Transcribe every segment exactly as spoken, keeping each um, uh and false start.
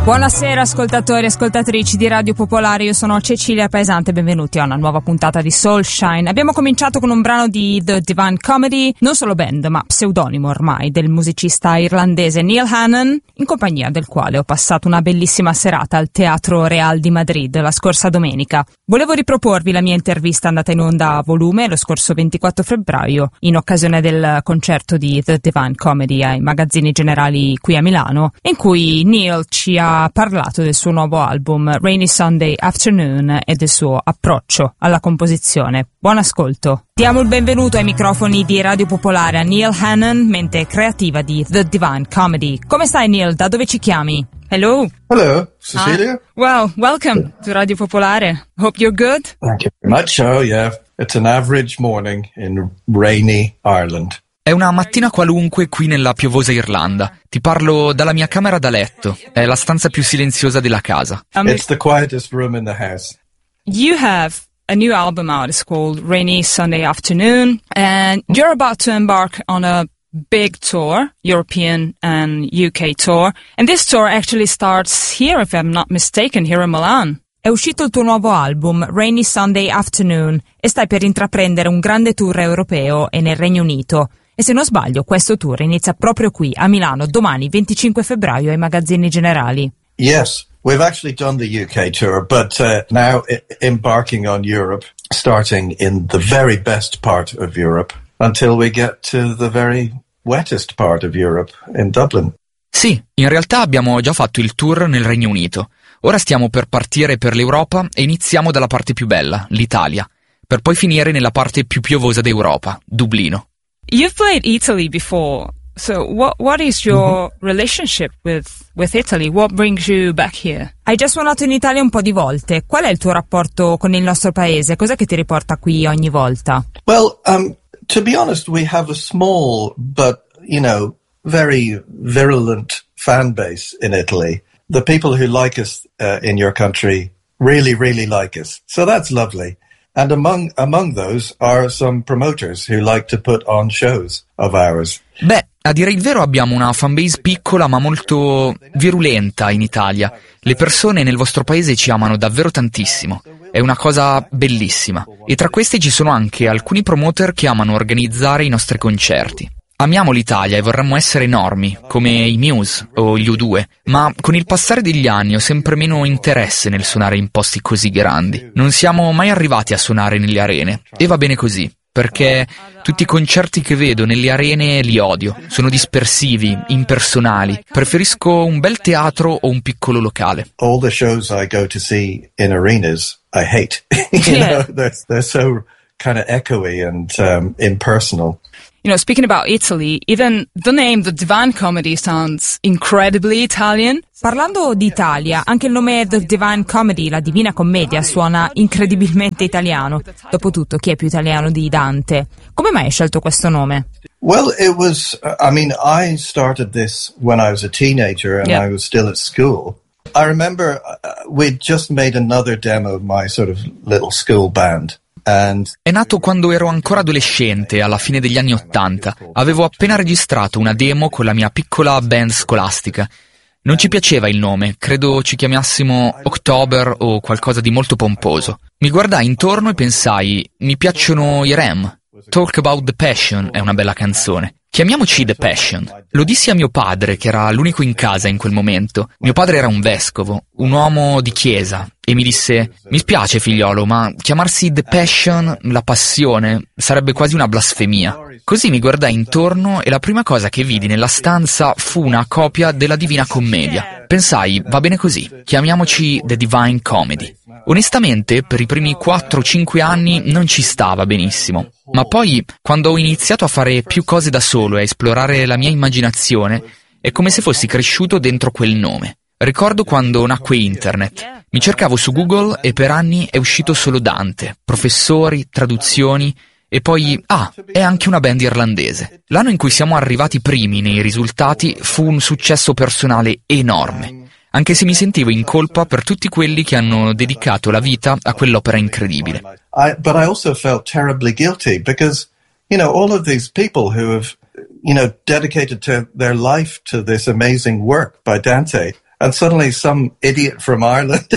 Buonasera ascoltatori e ascoltatrici di Radio Popolare, io sono Cecilia Paesante e benvenuti a una nuova puntata di Soulshine. Abbiamo cominciato con un brano di The Divine Comedy, non solo band ma pseudonimo ormai del musicista irlandese Neil Hannon, in compagnia del quale ho passato una bellissima serata al Teatro Real di Madrid la scorsa domenica. Volevo riproporvi la mia intervista andata in onda a volume lo scorso ventiquattro febbraio in occasione del concerto di The Divine Comedy ai Magazzini Generali qui a Milano, in cui Neil ci ha ha parlato del suo nuovo album Rainy Sunday Afternoon e del suo approccio alla composizione. Buon ascolto. Diamo il benvenuto ai microfoni di Radio Popolare a Neil Hannon, mente creativa di The Divine Comedy. Come stai Neil? Da dove ci chiami? Hello. Hello, Cecilia. Ah, well, welcome to Radio Popolare. Hope you're good. Thank you very much. Oh yeah, it's an average morning in rainy Ireland. È una mattina qualunque qui nella piovosa Irlanda. Ti parlo dalla mia camera da letto. È la stanza più silenziosa della casa. Um, It's the quietest room in the house. You have a new album out. It's called Rainy Sunday Afternoon. And you're about to embark on a big tour, European and U K tour. And this tour actually starts here, if I'm not mistaken, here in Milan. È uscito il tuo nuovo album, Rainy Sunday Afternoon, e stai per intraprendere un grande tour europeo e nel Regno Unito. E se non sbaglio, questo tour inizia proprio qui, a Milano, domani, venticinque febbraio, ai Magazzini Generali. Yes, we've actually done the U K tour, but uh, now I- embarking on Europe, starting in the very best part of Europe, until we get to the very wettest part of Europe, in Dublin. Sì, in realtà abbiamo già fatto il tour nel Regno Unito. Ora stiamo per partire per l'Europa e iniziamo dalla parte più bella, l'Italia, per poi finire nella parte più piovosa d'Europa, Dublino. You've played Italy before, so what what is your mm-hmm. relationship with, with Italy? What brings you back here? Hai già suonato in Italia un po' di volte. Qual è il tuo rapporto con il nostro paese? Cos'è che ti riporta qui ogni volta? Well, um, to be honest, we have a small but, you know, very virulent fan base in Italy. The people who like us uh, in your country really, really like us. So that's lovely. And among among those are some promoters who like to put on shows of ours. Beh, a dire il vero abbiamo una fanbase piccola ma molto virulenta in Italia. Le persone nel vostro paese ci amano davvero tantissimo. È una cosa bellissima. E tra questi ci sono anche alcuni promoter che amano organizzare i nostri concerti. Amiamo l'Italia e vorremmo essere enormi, come i Muse o gli U due, ma con il passare degli anni ho sempre meno interesse nel suonare in posti così grandi. Non siamo mai arrivati a suonare nelle arene, e va bene così, perché tutti i concerti che vedo nelle arene li odio. Sono dispersivi, impersonali. Preferisco un bel teatro o un piccolo locale. All the shows I go to see in arenas, I hate. you Yeah. know, they're, they're so kind of echoey and um, impersonal. You know, speaking about Italy, even the name The Divine Comedy sounds incredibly Italian. Parlando di Italia, anche il nome The Divine Comedy, la Divina Commedia, suona incredibilmente italiano. Dopotutto, chi è più italiano di Dante? Come mai hai scelto questo nome? Well, it was, uh, I mean, I started this when I was a teenager and Yeah. I was still at school. I remember uh, we'd just made another demo of my sort of little school band. And È nato quando ero ancora adolescente, alla fine degli anni Ottanta. Avevo appena registrato una demo con la mia piccola band scolastica. Non ci piaceva il nome, credo ci chiamassimo October o qualcosa di molto pomposo. Mi guardai intorno e pensai, mi piacciono i Rem. Talk About the Passion è una bella canzone. Chiamiamoci The Passion. Lo dissi a mio padre, che era l'unico in casa in quel momento. Mio padre era un vescovo, un uomo di chiesa, e mi disse: mi spiace figliolo, ma chiamarsi The Passion, la passione, sarebbe quasi una blasfemia. Così mi guardai intorno e la prima cosa che vidi nella stanza fu una copia della Divina Commedia. Pensai, va bene così, chiamiamoci The Divine Comedy. Onestamente, per i primi quattro o cinque anni non ci stava benissimo. Ma poi, quando ho iniziato a fare più cose da solo e a esplorare la mia immaginazione, è come se fossi cresciuto dentro quel nome. Ricordo quando nacque internet. Mi cercavo su Google e per anni è uscito solo Dante, professori, traduzioni e poi, ah, è anche una band irlandese. L'anno in cui siamo arrivati primi nei risultati fu un successo personale enorme, anche se mi sentivo in colpa per tutti quelli che hanno dedicato la vita a quell'opera incredibile. I, but I also felt terribly guilty because, you know, all of these people who have, you know, dedicated to their life to this amazing work by Dante, and suddenly some idiot from Ireland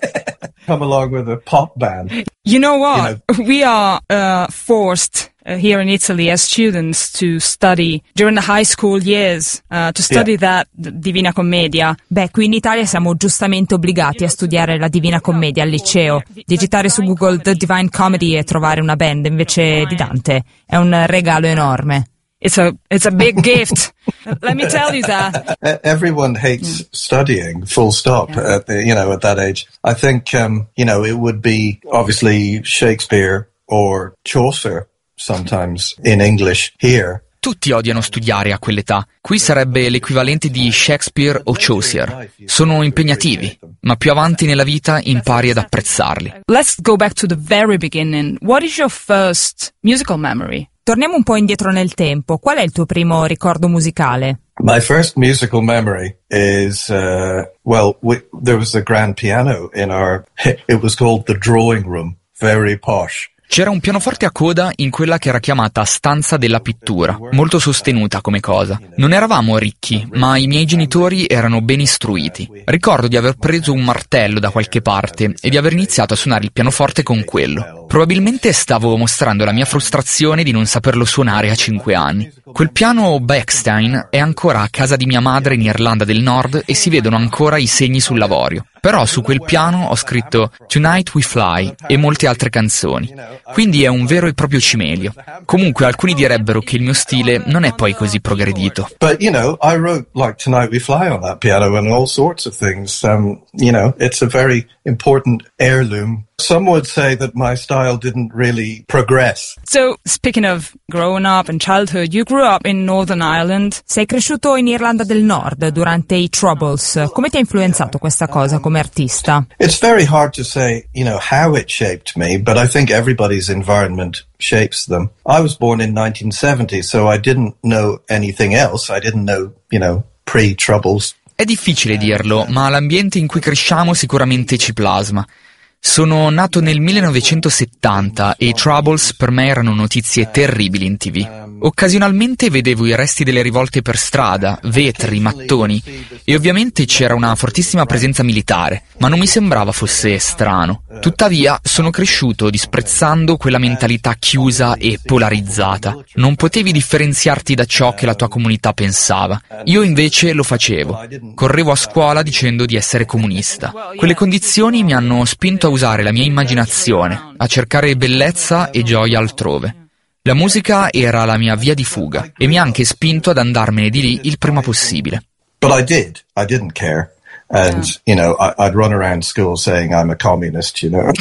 come along with a pop band. You know what? You know, we are uh, forced uh, here in Italy as students to study during the high school years, uh, to study Yeah. that Divina Commedia. Beh, qui in Italia siamo giustamente obbligati a studiare la Divina Commedia al liceo. Digitare su Google The Divine Comedy e trovare una band invece di Dante è un regalo enorme. It's a it's a big gift. Let me tell you that. E- Everyone hates Mm. studying, full stop, Yeah. at the, you know, at that age. I think, um, you know, it would be obviously Shakespeare or Chaucer sometimes in English here. Tutti odiano studiare a quell'età. Qui sarebbe l'equivalente di Shakespeare o Chaucer. Sono impegnativi, ma più avanti nella vita impari ad apprezzarli. Let's go back to the very beginning. What is your first musical memory? Torniamo un po' indietro nel tempo. Qual è il tuo primo ricordo musicale? My first musical memory is, uh, well, we, there was a grand piano in our, it was called the drawing room, very posh. C'era un pianoforte a coda in quella che era chiamata stanza della pittura, molto sostenuta come cosa. Non eravamo ricchi, ma i miei genitori erano ben istruiti. Ricordo di aver preso un martello da qualche parte e di aver iniziato a suonare il pianoforte con quello. Probabilmente stavo mostrando la mia frustrazione di non saperlo suonare a cinque anni. Quel piano Bechstein è ancora a casa di mia madre in Irlanda del Nord e si vedono ancora i segni sull'avorio. Però su quel piano ho scritto Tonight We Fly e molte altre canzoni. Quindi è un vero e proprio cimelio. Comunque alcuni direbbero che il mio stile non è poi così progredito. But, you know, I wrote like Tonight We Fly on that piano and all sorts of things. Um, you know, it's a very important heirloom. Some would say that my style didn't really progress. So, speaking of growing up and childhood, you grew up in Northern Ireland. Sei cresciuto in Irlanda del Nord durante i Troubles. Come ti ha influenzato questa cosa come artista? It's very hard to say, you know, how it shaped me, but I think everybody's environment shapes them. I was born in nineteen seventy, so I didn't know anything else. I didn't know, you know, pre-Troubles. È difficile dirlo, ma l'ambiente in cui cresciamo sicuramente ci plasma. Sono nato nel millenovecentosettanta e i Troubles per me erano notizie terribili in tivù. Occasionalmente vedevo i resti delle rivolte per strada, vetri, mattoni, e ovviamente c'era una fortissima presenza militare, ma non mi sembrava fosse strano. Tuttavia sono cresciuto disprezzando quella mentalità chiusa e polarizzata. Non potevi differenziarti da ciò che la tua comunità pensava. Io invece lo facevo. Correvo a scuola dicendo di essere comunista. Quelle condizioni mi hanno spinto a usare la mia immaginazione, a cercare bellezza e gioia altrove. La musica era la mia via di fuga e mi ha anche spinto ad andarmene di lì il prima possibile. But I did. I didn't care. And, you know, I, I'd run around school saying I'm a communist, you know.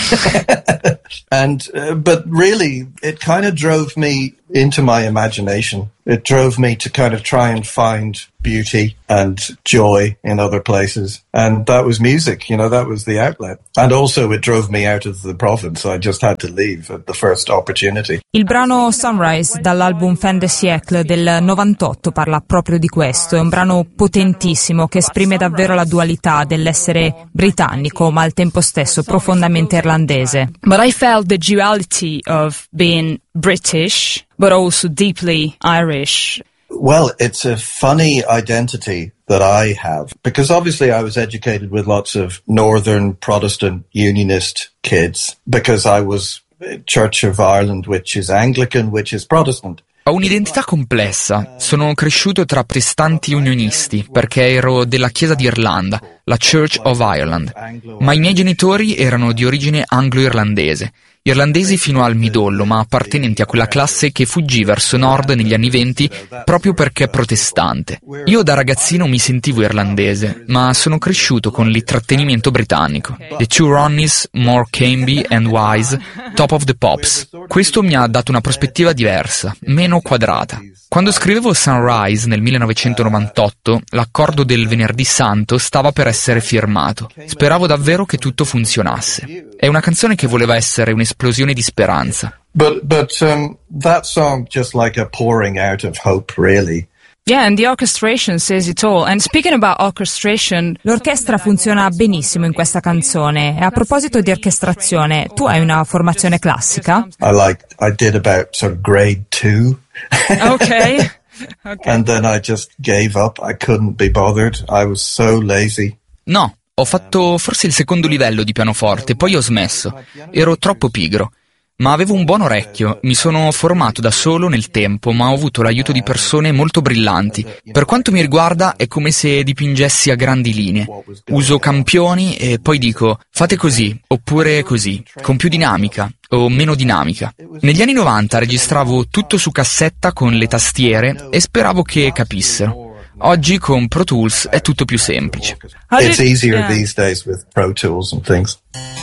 and, uh, but really, it kind of drove me into my imagination. It drove me to kind of try and find beauty and joy in other places. And that was music, you know, that was the outlet. And also it drove me out of the province. I just had to leave at the first opportunity. Il brano Sunrise dall'album Fin de Siècle del novantotto parla proprio di questo. È un brano potentissimo che esprime davvero la dualità dell'essere britannico ma al tempo stesso profondamente irlandese. But I felt the duality of being British but also deeply Irish. Well, it's a funny identity that I have because obviously I was educated with lots of Northern Protestant Unionist kids because I was Church of Ireland, which is Anglican, which is Protestant. Ho un'identità complessa. Sono cresciuto tra protestanti unionisti perché ero della Chiesa d'Irlanda, la Church of Ireland, ma i miei genitori erano di origine anglo-irlandese. Irlandesi fino al midollo, ma appartenenti a quella classe che fuggì verso nord negli anni venti proprio perché protestante. Io da ragazzino mi sentivo irlandese, ma sono cresciuto con l'intrattenimento britannico. The Two Ronnies, More Canby and Wise, Top of the Pops. Questo mi ha dato una prospettiva diversa, meno quadrata. Quando scrivevo Sunrise nel millenovecentonovantotto, l'accordo del Venerdì Santo stava per essere firmato. Speravo davvero che tutto funzionasse. È una canzone che voleva essere un'esplosione di speranza. But but um, that song just like a pouring out of hope, really. Yeah, and the orchestration says it all. And speaking about orchestration, l'orchestra funziona benissimo in questa canzone. E a proposito di orchestrazione, tu hai una formazione classica? I like I did about sort of grade two. Okay. Okay. And then I just gave up. I couldn't be bothered. I was so lazy. No, ho fatto forse il secondo livello di pianoforte, poi ho smesso. Ero troppo pigro. Ma avevo un buon orecchio, mi sono formato da solo nel tempo, ma ho avuto l'aiuto di persone molto brillanti. Per quanto mi riguarda è come se dipingessi a grandi linee. Uso campioni e poi dico fate così, oppure così, con più dinamica o meno dinamica. Negli anni novanta registravo tutto su cassetta con le tastiere e speravo che capissero. Oggi con Pro Tools è tutto più semplice. It's easier these days with Pro Tools and things.